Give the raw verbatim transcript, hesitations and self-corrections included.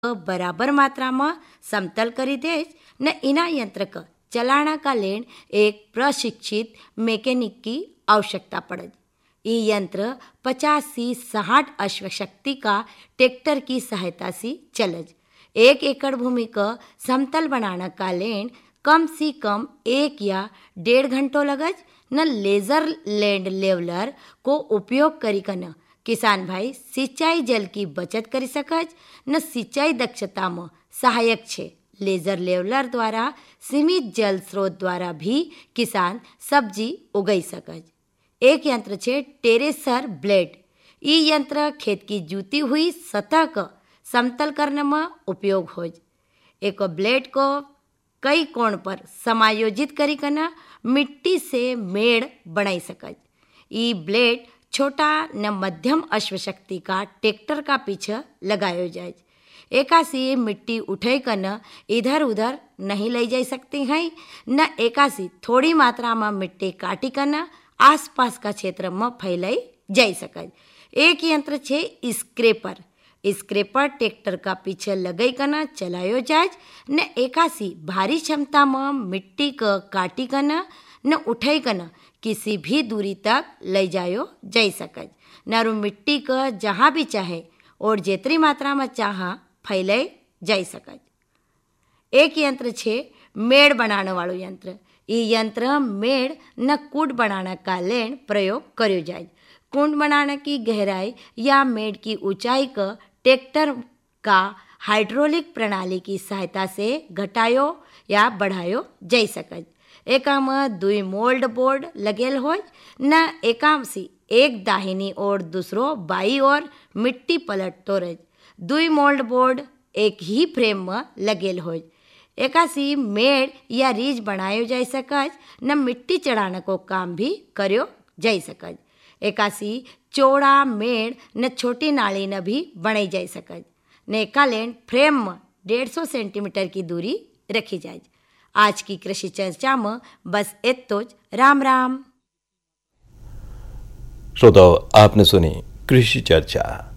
बराबर मात्रा में समतल करी दे न इना यंत्र का चलाना का लेन एक प्रशिक्षित मैकेनिक की आवश्यकता पड़े। ये यंत्र पचास से साठ अश्वशक्ति का ट्रैक्टर की सहायता से चलज। एक एकड़ भूमि को समतल बनाने का लेन कम से कम एक या डेढ़ घंटों लगज। न लेजर लैंड लेवलर को उपयोग करी कन किसान भाई सिंचाई जल की बचत करी सकज न सिंचाई दक्षता में सहायक छे। लेजर लेवलर द्वारा सीमित जल स्रोत द्वारा भी किसान सब्जी उगाई सकज। एक यंत्र छे टेरेसर ब्लेड। ये यंत्र खेत की जूती हुई सतह को समतल करने में उपयोग हो। एक ब्लेड को कई कोण पर समायोजित करी कना मिट्टी से मेड़ बनाई सकज। ये ब्लेड छोटा न मध्यम अश्वशक्ति का ट्रैक्टर का पीछे लगायो जाए। एकासी मिट्टी उठाई कर इधर उधर नहीं ले जा सकती हैं न एकासी थोड़ी मात्रा में मिट्टी काटी कर आसपास का क्षेत्र में फैलाई जा सकज। एक यंत्र छे स्क्रेपर। स्क्रेपर ट्रैक्टर का पीछे लगाई कर चलायो जाए न एकासी भारी क्षमता में मिट्टी को काटी कर न उठाई कर किसी भी दूरी तक ले जायो जा सकज। नारू मिट्टी को जहाँ भी चाहे और जितनी मात्रा में चाह फैलाई जा सकज। एक यंत्र छे मेड़ बनाने वालों यंत्र। ये यंत्र मेड़ न कूट बनाने का लेन प्रयोग करो जाए। कुंड बनाने की गहराई या मेड़ की ऊंचाई को ट्रैक्टर का हाइड्रोलिक प्रणाली की सहायता से घटायो या बढ़ायो जा सकज। एका में दुई मोल्ड बोर्ड लगेल हो न एकाम सी एक दाहिनी और दूसरो बाई और मिट्टी पलटतो रहे। दुई मोल्ड बोर्ड एक ही फ्रेम में लगेल हो। एकासी मेड़ या रीज बनायो जा सकज न मिट्टी चढ़ाने को काम भी करो जा सकज। एकासी चौड़ा मेड़ न छोटी नाली न भी बनाई जा सकज। ने एका लेन फ्रेम में डेढ़ सौ सेंटीमीटर की दूरी रखी जाए। आज की कृषि चर्चा में बस इतो ज। राम राम। श्रोताओ, आपने सुनी कृषि चर्चा।